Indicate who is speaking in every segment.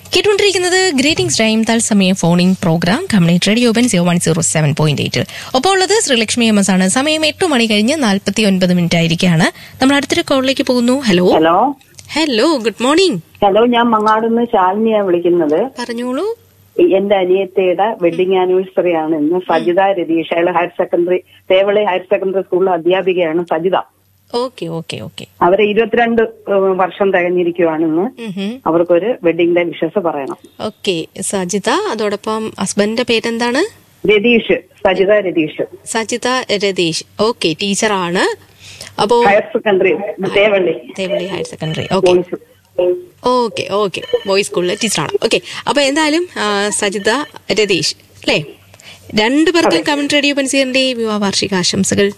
Speaker 1: കേട്ടുകൊണ്ടിരിക്കുന്നത് greetings time തത്സമയ phoning programme community radio 107.8. ഒപ്പം ഉള്ളത് ശ്രീലക്ഷ്മി എം എസ് ആണ്. സമയം 8 മണി കഴിഞ്ഞ് 49 ആയിരിക്കാണ്. നമ്മൾ അടുത്തൊരു കോളിലേക്ക് പോകുന്നു. Hello hello good morning.
Speaker 2: Hello, ഞാൻ മങ്ങാടുന്ന് ശാലിനിയാ വിളിക്കുന്നത്.
Speaker 1: പറഞ്ഞോളൂ.
Speaker 2: എന്റെ അനിയത്തിയുടെ വെഡിങ് ആനിവേഴ്സറി ആണ് ഇന്ന്. സജിത രതീഷ്, അയാൾ തേവളി ഹയർ സെക്കൻഡറി സ്കൂളിലെ അധ്യാപികയാണ് സജിത.
Speaker 1: Okay okay okay.
Speaker 2: അവര് 22 വർഷം തികഞ്ഞിരിക്കുവാണ് ഇന്ന്. അവർക്കൊരു വെഡിങ് ഡേ വിഷസ് പറയണം.
Speaker 1: ഓക്കെ സജിത, അതോടൊപ്പം ഹസ്ബൻഡിന്റെ പേരെന്താണ്?
Speaker 2: രതീഷ്, സജിത രതീഷ്.
Speaker 1: സജിത രതീഷ്. ഓക്കെ, ടീച്ചറാണ്. അപ്പോ
Speaker 2: higher secondary Thevally
Speaker 1: higher secondary. Okay okay okay, boys സ്കൂളിലെ ടീച്ചറാണ്. ഓക്കെ, അപ്പൊ എന്തായാലും സജിത രതീഷ് അല്ലേ, രണ്ടുപേർക്കും കമ്മ്യൂണിറ്റി റേഡിയോ പെൻസിയറിന്റെ വിവാഹ വാർഷിക ആശംസകൾ.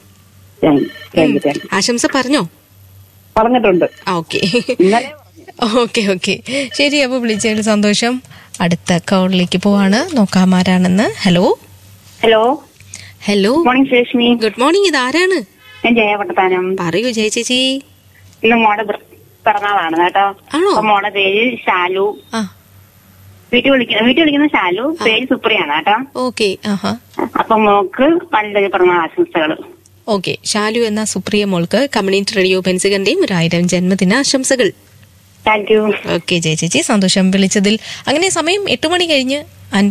Speaker 1: ആശംസ പറഞ്ഞിട്ടുണ്ട്. ഓക്കെ ഓക്കെ ഓക്കെ, ശരി. അപ്പൊ വിളിച്ചതിൽ സന്തോഷം. അടുത്ത കോളിലേക്ക് പോവാണ്, നോക്കാം ആരാണെന്ന്. Hello
Speaker 3: hello
Speaker 1: hello
Speaker 3: morning Rashmi.
Speaker 1: Good morning. ഇതാരാണ്?
Speaker 3: ഞാൻ ജയവട്ടത്താനം.
Speaker 1: പറയൂ ജയ ചേച്ചി.
Speaker 3: ഇന്ന് മോടെ പിറന്നാളാണ് കേട്ടോ.
Speaker 1: ആണോ?
Speaker 3: മോടെ പേര് ഷാലു. വീട്ടിൽ വിളിക്കുന്ന ഷാലു, പേര് സുപ്രിയാണ് കേട്ടോ.
Speaker 1: ഓക്കെ.
Speaker 3: അപ്പൊ മോക്ക് നല്ലൊരു പിറന്നാൾ ആശംസകള്.
Speaker 1: ഓക്കെ, ഷാലു എന്ന സുപ്രിയ മോൾക്ക് കമ്മ്യൂണിറ്റി റേഡിയോ പെൻസികന്റെയും 1000 ജന്മദിന ആശംസകൾ.
Speaker 3: Thank you.
Speaker 1: ഓക്കെ ജയ ചേച്ചി, സന്തോഷം വിളിച്ചതിൽ. അങ്ങനെ സമയം 8 മണി കഴിഞ്ഞ്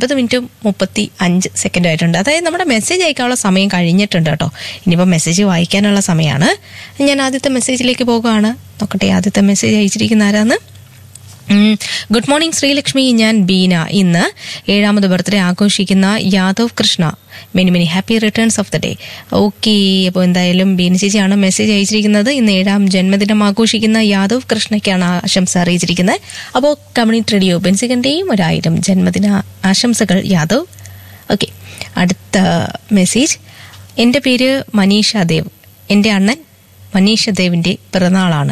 Speaker 1: 50:35 ആയിട്ടുണ്ട്. അതായത് നമ്മുടെ മെസ്സേജ് അയക്കാനുള്ള സമയം കഴിഞ്ഞിട്ടുണ്ട് കേട്ടോ. ഇനിയിപ്പോൾ മെസ്സേജ് വായിക്കാനുള്ള സമയമാണ്. ഞാൻ ആദ്യത്തെ മെസ്സേജിലേക്ക് പോകുകയാണ്. നോക്കട്ടെ ആദ്യത്തെ മെസ്സേജ് അയച്ചിരിക്കുന്ന ആരാന്ന്. ഗുഡ് മോർണിംഗ് ശ്രീലക്ഷ്മി, ഞാൻ ബീന. ഇന്ന് 7ാമത് ബർത്ത്ഡേ ആഘോഷിക്കുന്ന Yadav Krishna. Many happy returns of the day. Okay, അപ്പോൾ എന്തായാലും ബീന ചേച്ചിയാണ് മെസ്സേജ് അയച്ചിരിക്കുന്നത്. ഇന്ന് 7ാം ജന്മദിനം ആഘോഷിക്കുന്ന യാദവ് കൃഷ്ണയ്ക്കാണ് ആശംസ അറിയിച്ചിരിക്കുന്നത്. അപ്പോൾ കമ്മ്യൂണിറ്റി റേഡിയോ ബെൻസികന്റെയും 1000 ജന്മദിന ആശംസകൾ യാദവ്. ഓക്കെ, അടുത്ത മെസ്സേജ്. എൻ്റെ പേര് മനീഷ ദേവ്. എൻ്റെ അണ്ണൻ മനീഷ ദേവിൻ്റെ പിറന്നാളാണ്.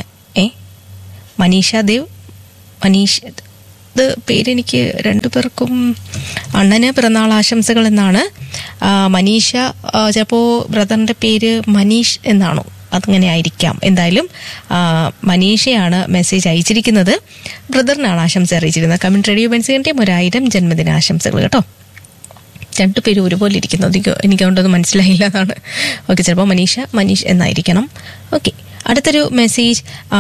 Speaker 1: മനീഷ ദേവ്, മനീഷ്, ഇത് പേരെനിക്ക് രണ്ടുപേർക്കും അണ്ണന് പിറന്നാൾ ആശംസകൾ എന്നാണ്. മനീഷ, ചിലപ്പോൾ ബ്രദറിന്റെ പേര് മനീഷ് എന്നാണോ, അതങ്ങനെ ആയിരിക്കാം. എന്തായാലും മനീഷയാണ് മെസ്സേജ് അയച്ചിരിക്കുന്നത്. ബ്രദറിനാണ് ആശംസ അറിയിച്ചിരുന്നത്. കമ്മ്യൂണിറ്റി റേഡിയോ ബെൻസികന്റെയും 1000 ജന്മദിന ആശംസകൾ കേട്ടോ. രണ്ടുപേരും ഒരുപോലെ ഇരിക്കുന്നത് എനിക്ക് അതുകൊണ്ടൊന്നും മനസ്സിലായില്ല എന്നാണ്. ഓക്കെ, ചിലപ്പോൾ മനീഷ് എന്നായിരിക്കണം. ഓക്കെ, അടുത്തൊരു മെസ്സേജ്.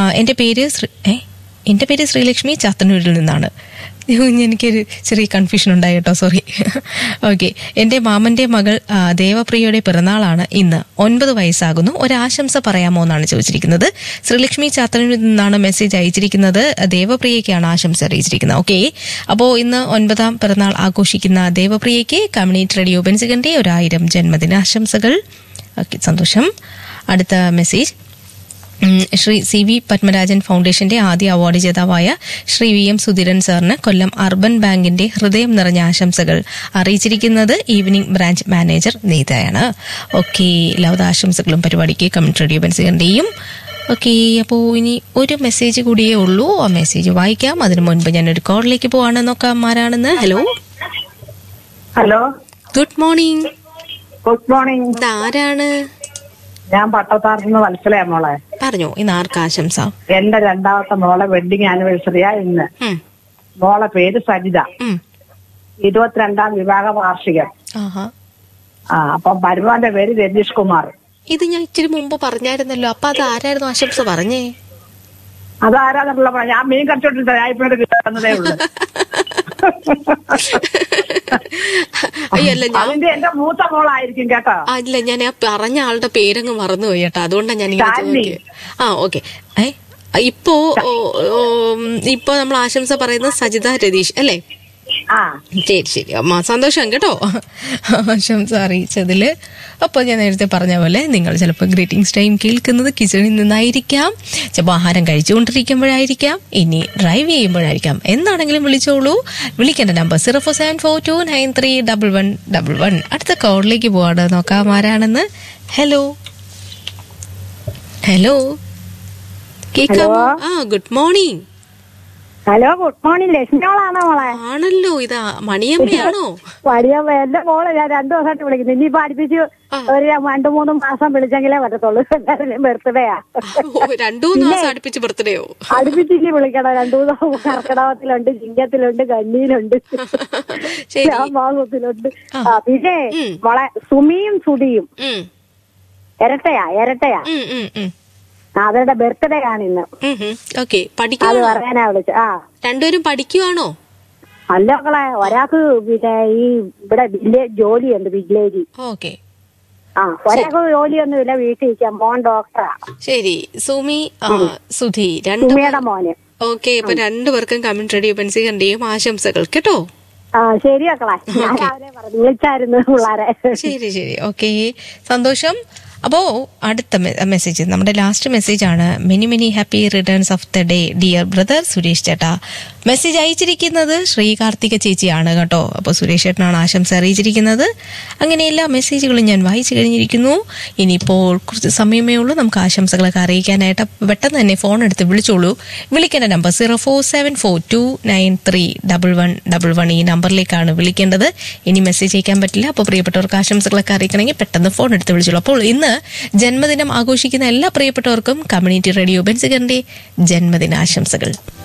Speaker 1: എൻ്റെ പേര് ശ്രീലക്ഷ്മി, ചാത്തന്നൂരിൽ നിന്നാണ്. എനിക്കൊരു ചെറിയ കൺഫ്യൂഷൻ ഉണ്ടായി കേട്ടോ, സോറി. ഓക്കെ, എൻ്റെ മാമൻ്റെ മകൾ ദേവപ്രിയയുടെ പിറന്നാളാണ് ഇന്ന്. 9 വയസ്സാകുന്നു. ഒരാശംസ പറയാമോ എന്നാണ് ചോദിച്ചിരിക്കുന്നത്. ശ്രീലക്ഷ്മി ചാത്തന്നൂരിൽ നിന്നാണ് മെസ്സേജ് അയച്ചിരിക്കുന്നത്. ദേവപ്രിയയ്ക്കാണ് ആശംസ അറിയിച്ചിരിക്കുന്നത്. ഓക്കെ, അപ്പോൾ ഇന്ന് 9ാം പിറന്നാൾ ആഘോഷിക്കുന്ന ദേവപ്രിയയ്ക്ക് കമ്മ്യൂണിറ്റി റേഡിയോ ബെൻസികന്റെ 1000 ജന്മദിന ആശംസകൾ. ഓക്കെ, സന്തോഷം. അടുത്ത മെസ്സേജ്. ശ്രീ CV പത്മരാജൻ ഫൗണ്ടേഷന്റെ ആദ്യ അവാർഡ് ജേതാവായ ശ്രീ VM സുധീരൻ സാറിന് കൊല്ലം അർബൻ ബാങ്കിന്റെ ഹൃദയം നിറഞ്ഞ ആശംസകൾ അറിയിച്ചിരിക്കുന്നത് ഈവനിംഗ് ബ്രാഞ്ച് മാനേജർ നീതയാണ്. ഓക്കെ, എല്ലാവിധ ആശംസകളും പരിപാടിക്ക് കമ്മ്യൂണിറ്റി റേഡിയോ ബെൻസികന്റെയും. ഓക്കെ, അപ്പോൾ ഇനി ഒരു മെസ്സേജ് കൂടിയേ ഉള്ളൂ. ആ മെസ്സേജ് വായിക്കാം. അതിനു മുൻപ് ഞാനൊരു കോളിലേക്ക് പോവാണ്, നോക്കാം ആരാണെന്ന്. Hello
Speaker 2: hello,
Speaker 1: good morning.
Speaker 2: Good morning.
Speaker 1: ഇതാരാണ്?
Speaker 2: ഞാൻ പട്ടത്താർന്ന് വത്സലയാ മോളെ.
Speaker 1: പറഞ്ഞോ, ഇന്ന് ആർക്ക് ആശംസ?
Speaker 2: എന്റെ 2ാമത്തെ മോളെ വെഡിങ് ആനിവേഴ്സറിയാ ഇന്ന്. മോളെ പേര് സജിത. 22ാം വിവാഹ വാർഷികം. അപ്പം മരുമോന്റെ പേര് രതീഷ് കുമാർ.
Speaker 1: ഇത് ഞാൻ ഇച്ചിരി മുമ്പ് പറഞ്ഞായിരുന്നല്ലോ. അപ്പൊ അത് ആരായിരുന്നു ആശംസ പറഞ്ഞേ?
Speaker 2: അതാരാന്നുള്ള ഞാൻ മീൻ കച്ചവടത്തിൽ ഞാൻ ഇപ്പോഴത്തെ കിട്ടുന്നതേ ഉള്ളൂ. അതിന്റെ എന്റെ മൂത്ത മോളായിരിക്കും കേട്ടോ.
Speaker 1: അല്ല, ഞാൻ ആ പറഞ്ഞ ആളുടെ പേരങ്ങ് മറന്നുപോയി കേട്ടോ, അതുകൊണ്ടാണ് ഞാൻ ഓക്കെ. ഇപ്പൊ നമ്മൾ ആശംസ പറയുന്നത് സജിത രതീഷ് അല്ലേ? ശരി അമ്മ, സന്തോഷം കേട്ടോ ആശംസ അറിയിച്ചതില്. അപ്പോൾ ഞാൻ നേരത്തെ പറഞ്ഞ പോലെ നിങ്ങൾ ചിലപ്പോൾ ഗ്രീറ്റിംഗ്സ് ടൈം കേൾക്കുന്നത് കിച്ചണിൽ നിന്നായിരിക്കാം, ചിലപ്പോൾ ആഹാരം കഴിച്ചുകൊണ്ടിരിക്കുമ്പോഴായിരിക്കാം, ഇനി ഡ്രൈവ് ചെയ്യുമ്പോഴായിരിക്കാം. എന്താണെങ്കിലും വിളിച്ചോളൂ. വിളിക്കേണ്ട നമ്പർ 0472931111. അടുത്ത കോളിലേക്ക് പോവാണ്, നോക്കാം ആരാണെന്ന്. ഹലോ ഹലോ, കേൾക്കാമോ? Good morning.
Speaker 4: Hello, good morning. ലക്ഷ്മിയോളാണോ മോളെ?
Speaker 1: ആണല്ലോ, ഇതാ മണിയമ്മയാണോ?
Speaker 4: മടിയമ്മ, എന്റെ മോളെ ഞാൻ 2 ദിവസമായിട്ട് വിളിക്കുന്നു. ഇനിയിപ്പോ അടുപ്പിച്ച് ഒരു 2-3 മാസം വിളിച്ചെങ്കിലേ പറ്റത്തുള്ളൂ. എല്ലാവരും ബർത്ത്ഡേയാ.
Speaker 1: 2-3 ദിവസം അടുപ്പിച്ച് ബർത്ത്ഡേയോ?
Speaker 4: അടുപ്പിച്ചിട്ട് വിളിക്കണം. 2 ദിവസം കർക്കിടകത്തിലുണ്ട്, ചിങ്ങത്തിലുണ്ട്, കന്നിയിലുണ്ട്, മാസത്തിലുണ്ട്. പിന്നെ മോളെ സുമിയും സുധിയും ഇരട്ടയാ. അവരുടെ ബർത്ത്ഡേ ആണ് ഇന്ന്. അത് പറയാനാ വിളിച്ചു.
Speaker 1: രണ്ടുപേരും പഠിക്കുവാണോ?
Speaker 4: അല്ല മക്കളെ, ഒരാൾക്ക് പിന്നെ ഈ ഇവിടെ വില്ലേജ് ജോലിയുണ്ട്, വില്ലേജ്. ഒരാൾക്ക് ജോലിയൊന്നുമില്ല, വീട്ടിൽ ഇരിക്കാം. മോൻ ഡോക്ടറാ.
Speaker 1: ശരി. സുമി, സുധി,
Speaker 4: സുമിയുടെ മോന്.
Speaker 1: ഓക്കെ. ഇപ്പൊ 2 പേർക്കും കമന്റ് റേഡിയോ ബെൻസികന്റെയും ആശംസകൾ കേട്ടോ.
Speaker 4: ശരി മക്കളെ, ഞാൻ രാവിലെ പറഞ്ഞു വിളിച്ചായിരുന്നു പിള്ളേരെ.
Speaker 1: ശരി. ഓക്കെ, സന്തോഷം. അപ്പോ അടുത്ത മെസ്സേജ്, നമ്മുടെ ലാസ്റ്റ് മെസ്സേജ് ആണ്. Many happy returns of the day dear brother Suresh ചേട്ടാ. മെസ്സേജ് അയച്ചിരിക്കുന്നത് ശ്രീ കാർത്തിക ചേച്ചിയാണ് കേട്ടോ. അപ്പോൾ സുരേഷ് ചേട്ടനാണ് ആശംസ അറിയിച്ചിരിക്കുന്നത്. അങ്ങനെ എല്ലാ മെസ്സേജുകളും ഞാൻ വായിച്ചു കഴിഞ്ഞിരിക്കുന്നു. ഇനിയിപ്പോൾ കുറച്ച് സമയമേ ഉള്ളൂ നമുക്ക് ആശംസകളൊക്കെ അറിയിക്കാനായിട്ട്. പെട്ടെന്ന് തന്നെ ഫോൺ എടുത്ത് വിളിച്ചോളൂ. വിളിക്കേണ്ട നമ്പർ 0474293111. ഈ നമ്പറിലേക്കാണ് വിളിക്കേണ്ടത്. ഇനി മെസ്സേജ് അയക്കാൻ പറ്റില്ല. അപ്പോൾ പ്രിയപ്പെട്ടവർക്ക് ആശംസകളൊക്കെ അറിയിക്കണമെങ്കിൽ പെട്ടെന്ന് ഫോൺ എടുത്ത് വിളിച്ചോളൂ. അപ്പോൾ ഇന്ന് ജന്മദിനം ആഘോഷിക്കുന്ന എല്ലാ പ്രിയപ്പെട്ടവർക്കും കമ്മ്യൂണിറ്റി റേഡിയോ ബെൻസികറിന്റെ ജന്മദിനാശംസകൾ.